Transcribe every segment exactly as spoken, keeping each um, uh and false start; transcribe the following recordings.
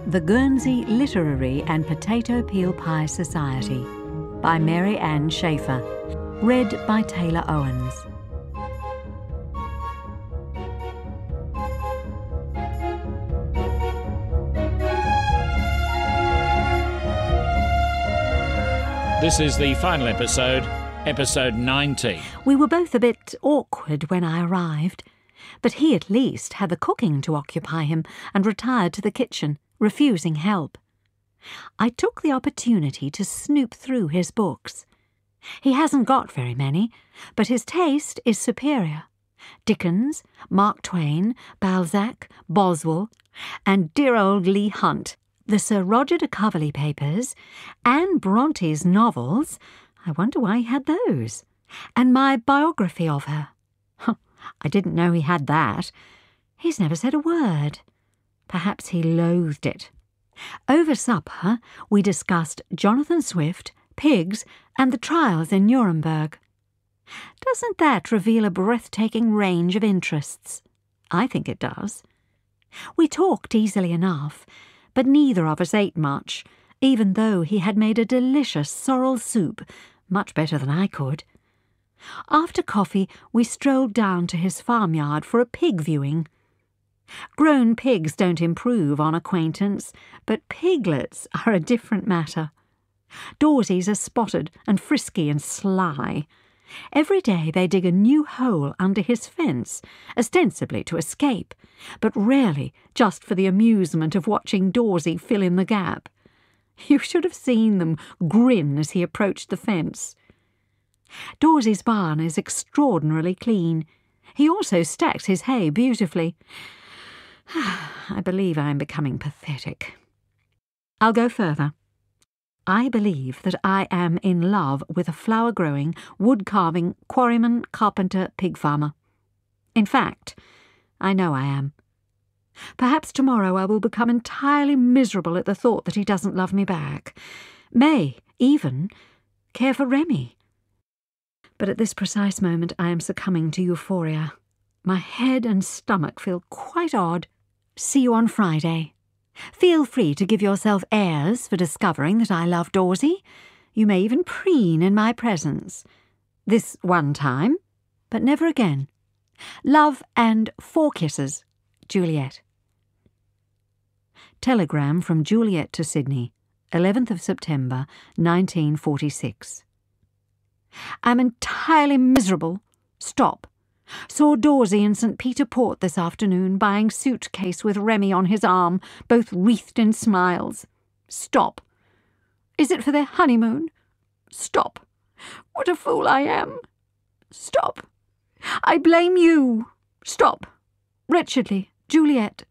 The Guernsey Literary and Potato Peel Pie Society by Mary Ann Schaefer. Read by Taylor Owens. This is the final episode, episode ninety. We were both a bit awkward when I arrived, but he at least had the cooking to occupy him and retired to the kitchen, refusing help. I took the opportunity to snoop through his books. He hasn't got very many, but his taste is superior. Dickens, Mark Twain, Balzac, Boswell, and dear old Leigh Hunt, the Sir Roger de Coverley papers, Anne Bronte's novels. I wonder why he had those. And my biography of her. I didn't know he had that. He's never said a word. Perhaps he loathed it. Over supper, we discussed Jonathan Swift, pigs, and the trials in Nuremberg. Doesn't that reveal a breathtaking range of interests? I think it does. We talked easily enough, but neither of us ate much, even though he had made a delicious sorrel soup, much better than I could. After coffee, we strolled down to his farmyard for a pig viewing. Grown pigs don't improve on acquaintance, but piglets are a different matter. Dorsies are spotted and frisky and sly. Every day they dig a new hole under his fence, ostensibly to escape, but rarely just for the amusement of watching Dorsey fill in the gap. You should have seen them grin as he approached the fence. Dorsey's barn is extraordinarily clean. He also stacks his hay beautifully. I believe I am becoming pathetic. I'll go further. I believe that I am in love with a flower-growing, wood-carving, quarryman, carpenter, pig farmer. In fact, I know I am. Perhaps tomorrow I will become entirely miserable at the thought that he doesn't love me back. May, even, care for Remy. But at this precise moment I am succumbing to euphoria. My head and stomach feel quite odd. See you on Friday. Feel free to give yourself airs for discovering that I love Dorsey. You may even preen in my presence. This one time, but never again. Love and four kisses. Juliet. Telegram from Juliet to Sydney, eleventh of September, nineteen forty-six. I'm entirely miserable. Stop. Saw Dorsey in St Peter Port this afternoon, buying suitcase with Remy on his arm, both wreathed in smiles. Stop. Is it for their honeymoon? Stop. What a fool I am. Stop. I blame you. Stop. Wretchedly, Juliet.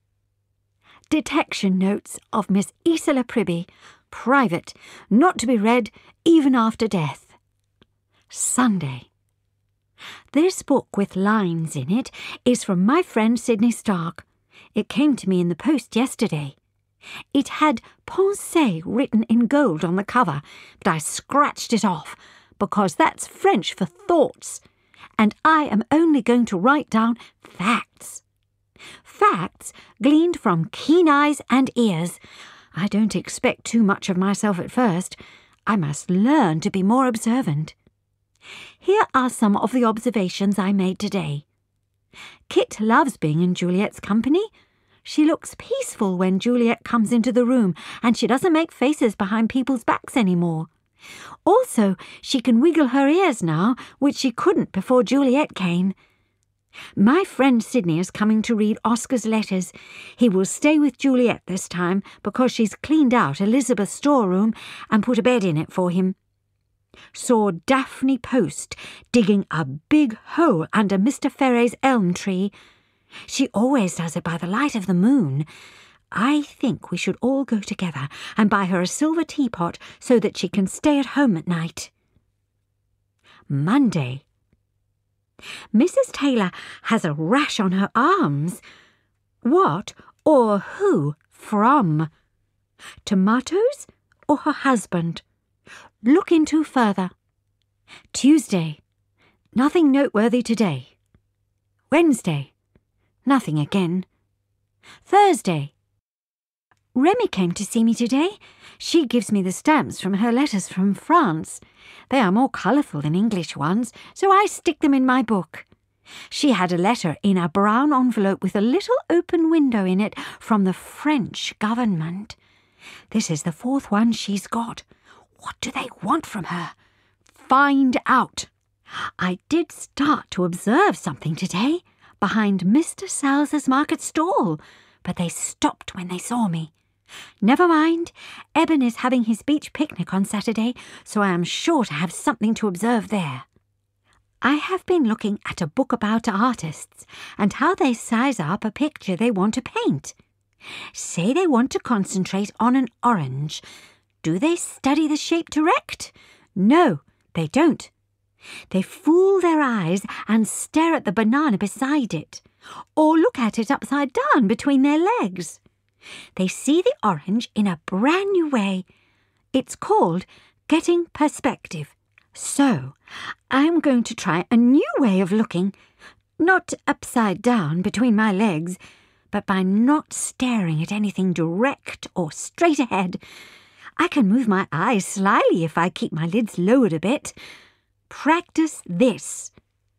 Detection notes of Miss Isola Pribby, private, not to be read even after death. Sunday. This book with lines in it is from my friend Sydney Stark. It came to me in the post yesterday. It had Pensée written in gold on the cover, but I scratched it off because that's French for thoughts, and I am only going to write down facts. Facts gleaned from keen eyes and ears. I don't expect too much of myself at first. I must learn to be more observant. Here are some of the observations I made today. Kit loves being in Juliet's company. She looks peaceful when Juliet comes into the room, and she doesn't make faces behind people's backs anymore. Also, she can wiggle her ears now, which she couldn't before Juliet came. My friend Sydney is coming to read Oscar's letters. He will stay with Juliet this time because she's cleaned out Elizabeth's storeroom and put a bed in it for him. Saw Daphne Post digging a big hole under Mister Ferret's elm tree. She always does it by the light of the moon. I think we should all go together and buy her a silver teapot so that she can stay at home at night. Monday. Missus Taylor has a rash on her arms. What or who from? Tomatoes or her husband? Look into further. Tuesday. Nothing noteworthy today. Wednesday. Nothing again. Thursday. Remy came to see me today. She gives me the stamps from her letters from France. They are more colourful than English ones, so I stick them in my book. She had a letter in a brown envelope with a little open window in it from the French government. This is the fourth one she's got. What do they want from her? Find out. I did start to observe something today behind Mister Salz's market stall, but they stopped when they saw me. Never mind, Eben is having his beach picnic on Saturday, so I am sure to have something to observe there. I have been looking at a book about artists and how they size up a picture they want to paint. Say they want to concentrate on an orange. Do they study the shape direct? No, they don't. They fool their eyes and stare at the banana beside it, or look at it upside down between their legs. They see the orange in a brand new way. It's called getting perspective. So, I'm going to try a new way of looking, not upside down between my legs, but by not staring at anything direct or straight ahead. I can move my eyes slyly if I keep my lids lowered a bit. Practice this.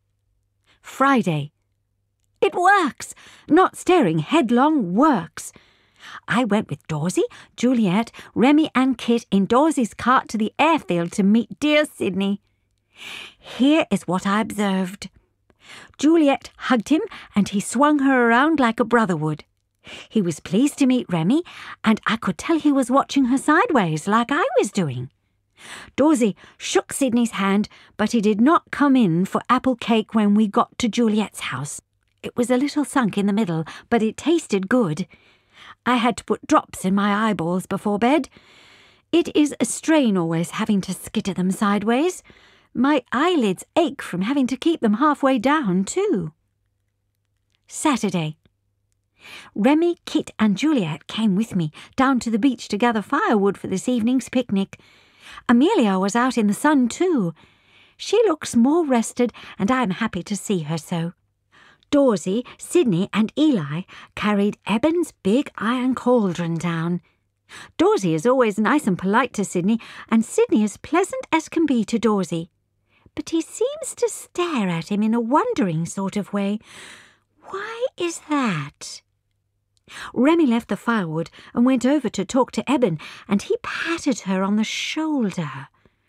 Friday. It works. Not staring headlong works. I went with Dorsey, Juliet, Remy and Kit in Dorsey's cart to the airfield to meet dear Sydney. Here is what I observed. Juliet hugged him and he swung her around like a brother would. He was pleased to meet Remy, and I could tell he was watching her sideways like I was doing. Dorsey shook Sydney's hand, but he did not come in for apple cake when we got to Juliet's house. It was a little sunk in the middle, but it tasted good. I had to put drops in my eyeballs before bed. It is a strain always having to skitter them sideways. My eyelids ache from having to keep them halfway down, too. Saturday. Remy, Kit and Juliet came with me down to the beach to gather firewood for this evening's picnic. Amelia was out in the sun, too. She looks more rested, and I am happy to see her so. Dorsey, Sydney and Eli carried Eben's big iron cauldron down. Dorsey is always nice and polite to Sydney, and Sydney is pleasant as can be to Dorsey. But he seems to stare at him in a wondering sort of way. Why is that? Remy left the firewood and went over to talk to Eben, and he patted her on the shoulder.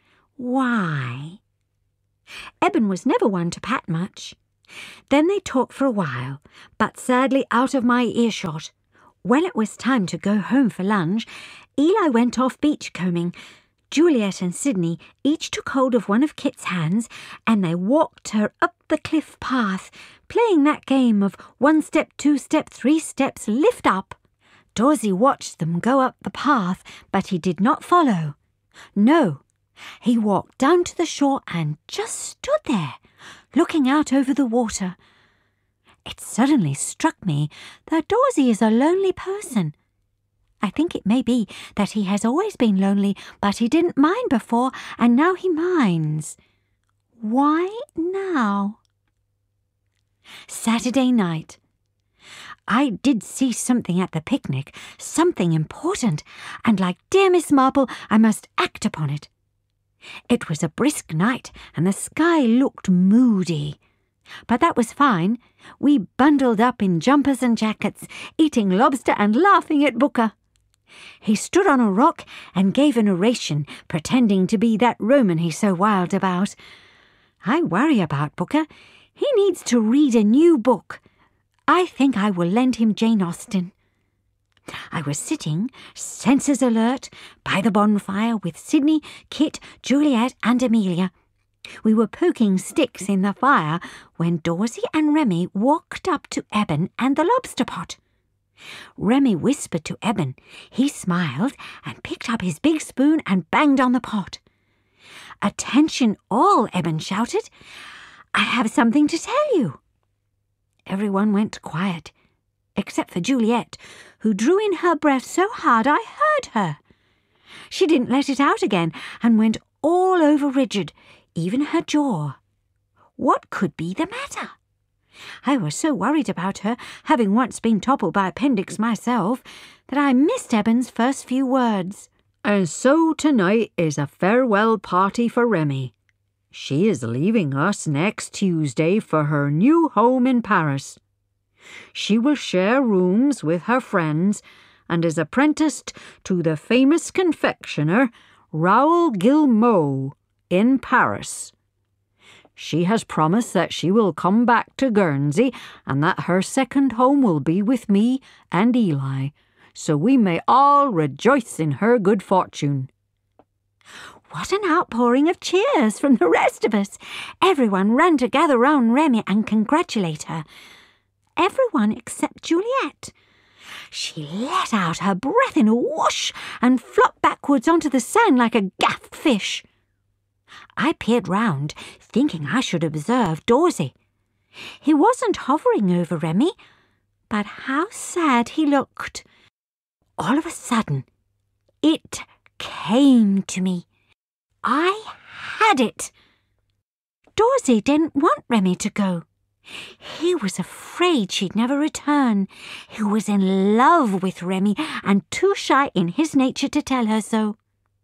Why? Eben was never one to pat much. Then they talked for a while, but sadly out of my earshot. When it was time to go home for lunch, Eli went off beachcombing. Juliet and Sydney each took hold of one of Kit's hands, and they walked her up the cliff path, playing that game of one step, two step, three steps, lift up. Dorsey watched them go up the path, but he did not follow. No, he walked down to the shore and just stood there, looking out over the water. It suddenly struck me that Dorsey is a lonely person. I think it may be that he has always been lonely, but he didn't mind before, and now he minds. Why now? Saturday night. I did see something at the picnic, something important, and like dear Miss Marple, I must act upon it. It was a brisk night, and the sky looked moody. But that was fine. We bundled up in jumpers and jackets, eating lobster and laughing at Booker. He stood on a rock and gave an oration, pretending to be that Roman he's so wild about. I worry about Booker. He needs to read a new book. I think I will lend him Jane Austen. I was sitting, senses alert, by the bonfire with Sydney, Kit, Juliet and Amelia. We were poking sticks in the fire when Dorsey and Remy walked up to Eben and the lobster pot. Remy whispered to Eben. He smiled and picked up his big spoon and banged on the pot. "Attention all," Eben shouted. "I have something to tell you." Everyone went quiet, except for Juliet, who drew in her breath so hard I heard her. She didn't let it out again and went all over rigid, even her jaw. What could be the matter? I was so worried about her, having once been toppled by appendix myself, that I missed Eben's first few words. And so tonight is a farewell party for Remy. She is leaving us next Tuesday for her new home in Paris. She will share rooms with her friends and is apprenticed to the famous confectioner Raoul Guillemot in Paris. She has promised that she will come back to Guernsey and that her second home will be with me and Eli, so we may all rejoice in her good fortune." What an outpouring of cheers from the rest of us! Everyone ran to gather round Remy and congratulate her. Everyone except Juliet. She let out her breath in a whoosh and flopped backwards onto the sand like a gaffed fish. I peered round, thinking I should observe Dorsey. He wasn't hovering over Remy, but how sad he looked. All of a sudden, it came to me. I had it. Dorsey didn't want Remy to go. He was afraid she'd never return. He was in love with Remy and too shy in his nature to tell her so.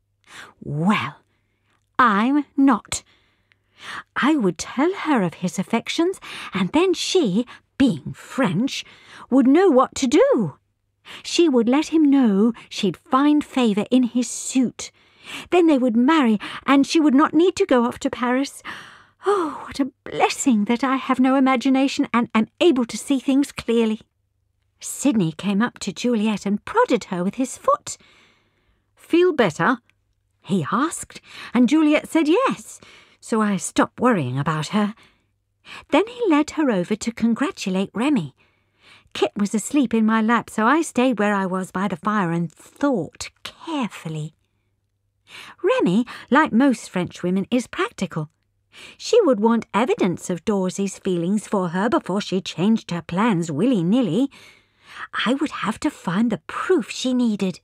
Well, I'm not. I would tell her of his affections, and then she, being French, would know what to do. She would let him know she'd find favour in his suit. Then they would marry, and she would not need to go off to Paris. Oh, what a blessing that I have no imagination and am able to see things clearly. Sidney came up to Juliet and prodded her with his foot. "Feel better?" he asked, and Juliet said yes, so I stopped worrying about her. Then he led her over to congratulate Remy. Kit was asleep in my lap, so I stayed where I was by the fire and thought carefully. Remy, like most French women, is practical. She would want evidence of Dorsey's feelings for her before she changed her plans willy-nilly. I would have to find the proof she needed.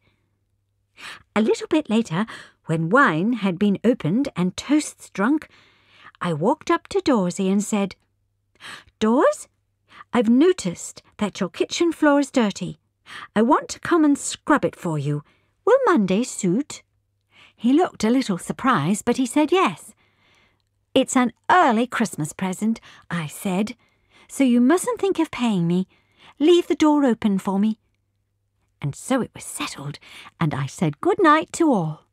A little bit later, when wine had been opened and toasts drunk, I walked up to Dorsey and said, "Dors, I've noticed that your kitchen floor is dirty. I want to come and scrub it for you. Will Monday suit?" He looked a little surprised, but he said yes. "It's an early Christmas present," I said, "so you mustn't think of paying me. Leave the door open for me." And so it was settled, and I said good night to all.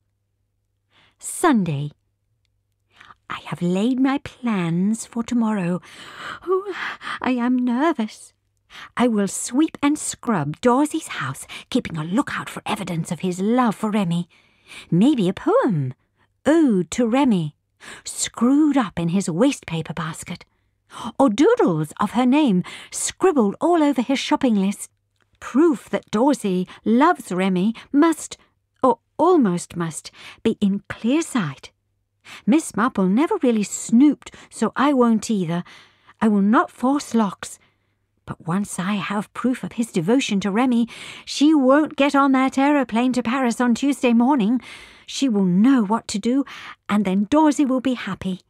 Sunday. I have laid my plans for tomorrow. Oh, I am nervous. I will sweep and scrub Dorsey's house, keeping a lookout for evidence of his love for Remy. Maybe a poem, Ode to Remy, screwed up in his waste-paper basket, or doodles of her name scribbled all over his shopping list. Proof that Dorsey loves Remy must, or almost must, be in clear sight. Miss Marple never really snooped, so I won't either. I will not force locks. But once I have proof of his devotion to Remy, she won't get on that aeroplane to Paris on Tuesday morning. She will know what to do, and then Dorsey will be happy.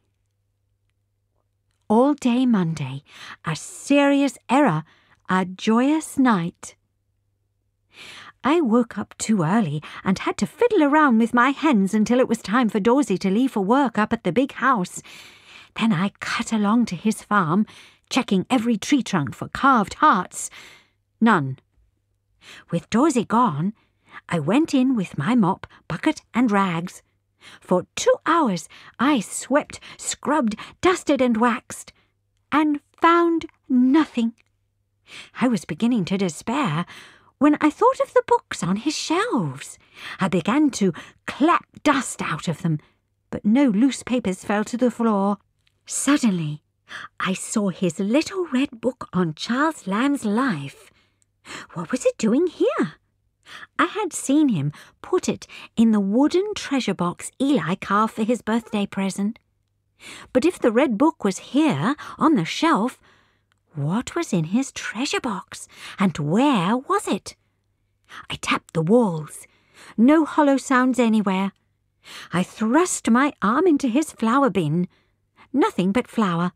All day Monday, a serious error, a joyous night. I woke up too early and had to fiddle around with my hens until it was time for Dorsey to leave for work up at the big house. Then I cut along to his farm, checking every tree trunk for carved hearts. None. With Dorsey gone, I went in with my mop, bucket and rags. For two hours I swept, scrubbed, dusted and waxed, and found nothing. I was beginning to despair when I thought of the books on his shelves. I began to clap dust out of them, but no loose papers fell to the floor. Suddenly, I saw his little red book on Charles Lamb's life. What was it doing here? I had seen him put it in the wooden treasure box Eli carved for his birthday present. But if the red book was here, on the shelf, what was in his treasure box, and where was it? I tapped the walls. No hollow sounds anywhere. I thrust my arm into his flour bin. Nothing but flour.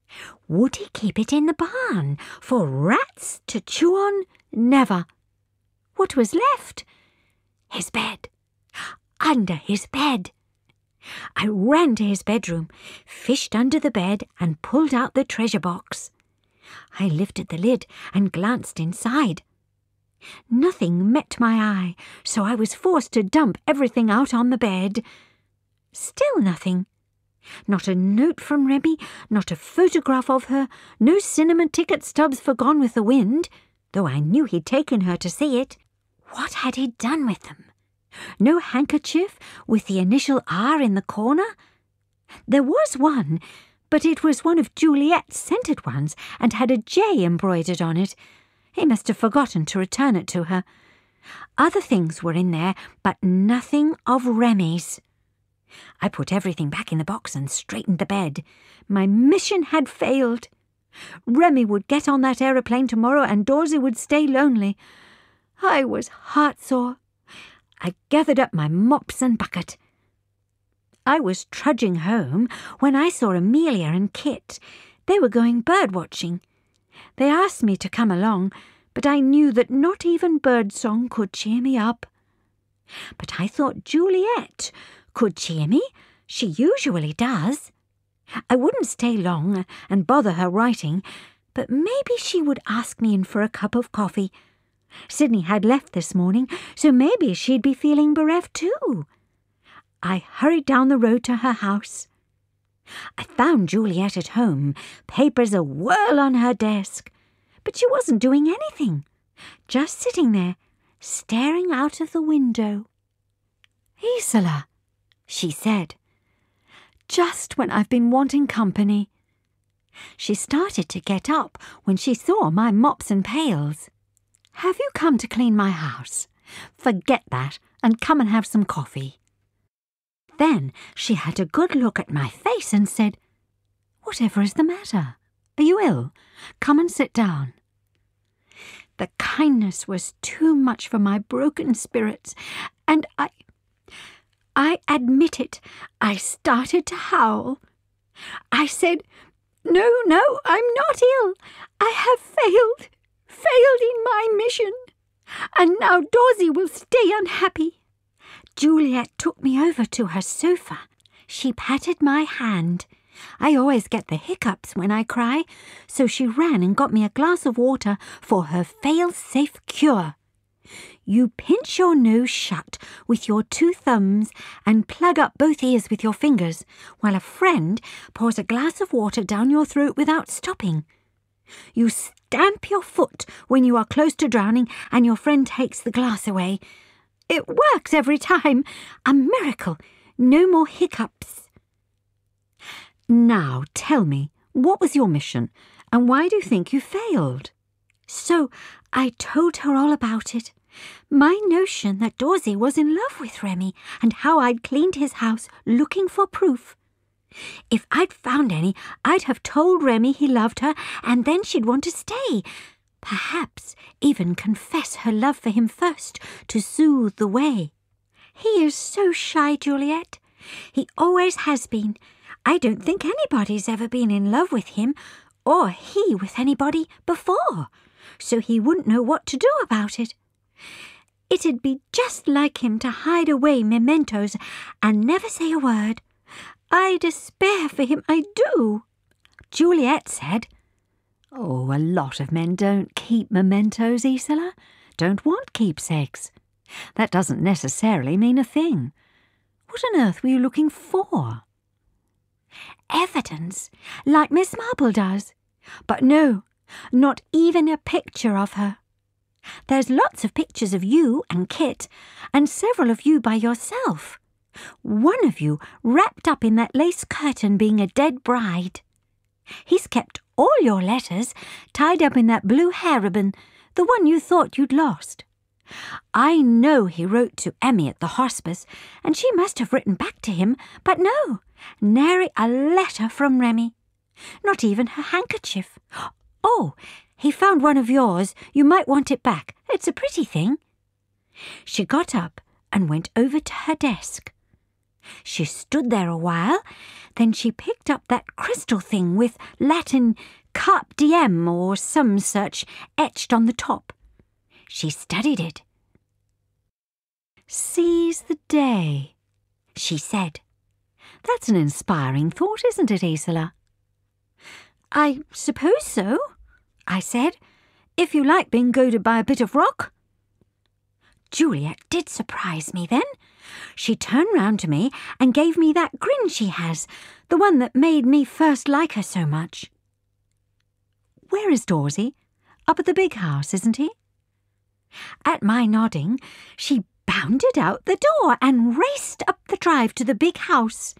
Would he keep it in the barn for rats to chew on? Never. What was left? His bed. Under his bed. I ran to his bedroom, fished under the bed and pulled out the treasure box. I lifted the lid and glanced inside. Nothing met my eye, so I was forced to dump everything out on the bed. Still nothing. Not a note from Remy, not a photograph of her, no cinema ticket stubs for Gone with the Wind, though I knew he'd taken her to see it. What had he done with them? No handkerchief with the initial R in the corner? There was one, but it was one of Juliet's scented ones and had a J embroidered on it. He must have forgotten to return it to her. Other things were in there, but nothing of Remy's. I put everything back in the box and straightened the bed. My mission had failed. Remy would get on that aeroplane tomorrow and Dorsey would stay lonely. I was heartsore. I gathered up my mops and bucket. I was trudging home when I saw Amelia and Kit. They were going bird-watching. They asked me to come along, but I knew that not even birdsong could cheer me up. But I thought Juliet could cheer me. She usually does. I wouldn't stay long and bother her writing, but maybe she would ask me in for a cup of coffee. Sydney had left this morning, so maybe she'd be feeling bereft too. I hurried down the road to her house. I found Juliet at home, papers a-whirl on her desk. But she wasn't doing anything, just sitting there, staring out of the window. "Isola," she said, "just when I've been wanting company." She started to get up when she saw my mops and pails. "Have you come to clean my house? Forget that and come and have some coffee." Then she had a good look at my face and said, "Whatever is the matter? Are you ill? Come and sit down." The kindness was too much for my broken spirits, and I... I admit it, I started to howl. I said, "No, no, I'm not ill. I have failed, failed in my mission, and now Dorsey will stay unhappy." Juliet took me over to her sofa. She patted my hand. I always get the hiccups when I cry, so she ran and got me a glass of water for her fail-safe cure. You pinch your nose shut with your two thumbs and plug up both ears with your fingers, while a friend pours a glass of water down your throat without stopping. You stamp your foot when you are close to drowning and your friend takes the glass away. It works every time. A miracle. No more hiccups. Now tell me, what was your mission, and why do you think you failed? So I told her all about it. My notion that Dorsey was in love with Remy and how I'd cleaned his house looking for proof. If I'd found any, I'd have told Remy he loved her and then she'd want to stay. Perhaps even confess her love for him first to soothe the way. He is so shy, Juliet. He always has been. I don't think anybody's ever been in love with him, or he with anybody before, so he wouldn't know what to do about it. It'd be just like him to hide away mementos and never say a word. I despair for him, I do. Juliet said, "Oh, a lot of men don't keep mementos, Isola. Don't want keepsakes. That doesn't necessarily mean a thing. What on earth were you looking for?" "Evidence, like Miss Marple does. But no, not even a picture of her. There's lots of pictures of you and Kit, and several of you by yourself. One of you wrapped up in that lace curtain being a dead bride. He's kept all your letters tied up in that blue hair ribbon, the one you thought you'd lost. I know he wrote to Emmy at the hospice, and she must have written back to him, but no, nary a letter from Remy. Not even her handkerchief. Oh, he found one of yours. You might want it back. It's a pretty thing." She got up and went over to her desk. She stood there a while, then she picked up that crystal thing with Latin Carpe Diem or some such etched on the top. She studied it. "Seize the day," she said. "That's an inspiring thought, isn't it, Isola?" "I suppose so," I said, "if you like being goaded by a bit of rock." Juliet did surprise me then. She turned round to me and gave me that grin she has, the one that made me first like her so much. "Where is Dorsey? Up at the big house, isn't he?" At my nodding, she bounded out the door and raced up the drive to the big house.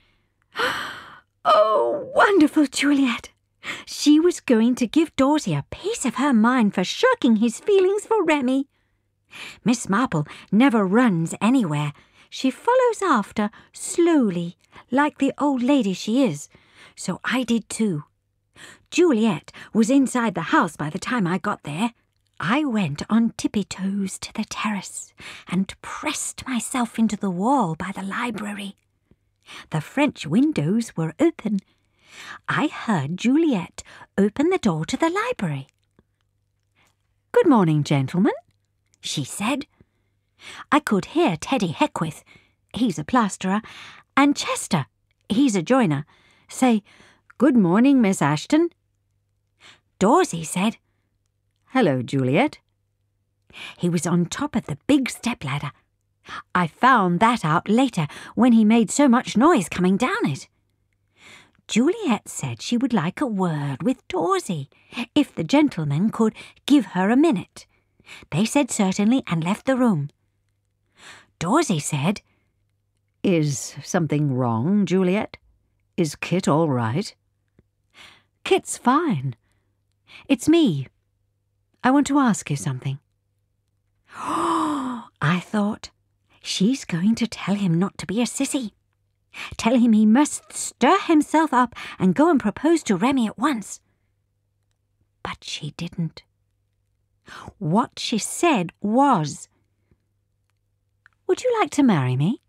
Oh, wonderful Juliet! She was going to give Dorsey a piece of her mind for shirking his feelings for Remy. Miss Marple never runs anywhere. She follows after slowly, like the old lady she is. So I did too. Juliet was inside the house by the time I got there. I went on tippy-toes to the terrace and pressed myself into the wall by the library. The French windows were open. I heard Juliet open the door to the library. "Good morning, gentlemen," she said. I could hear Teddy Heckworth, he's a plasterer, and Chester, he's a joiner, say, "Good morning, Miss Ashton." Dorsey said, "Hello, Juliet." He was on top of the big stepladder. I found that out later when he made so much noise coming down it. Juliet said she would like a word with Dorsey, if the gentleman could give her a minute. They said certainly and left the room. Dorsey said, "Is something wrong, Juliet? Is Kit all right?" "Kit's fine. It's me. I want to ask you something." Oh, I thought, she's going to tell him not to be a sissy. Tell him he must stir himself up and go and propose to Remy at once. But she didn't. What she said was, "Would you like to marry me?"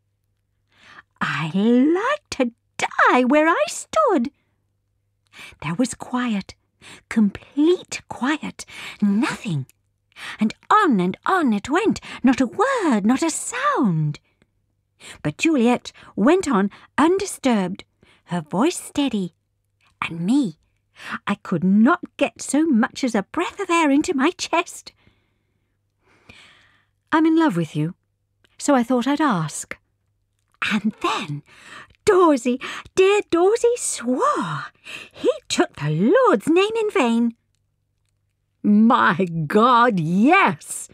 I liked to die where I stood. There was quiet, complete quiet, nothing. And on and on it went, not a word, not a sound. But Juliet went on undisturbed, her voice steady. And me, I could not get so much as a breath of air into my chest. "I'm in love with you, so I thought I'd ask." And then Dorsey, dear Dorsey, swore. He took the Lord's name in vain. "My God, yes!"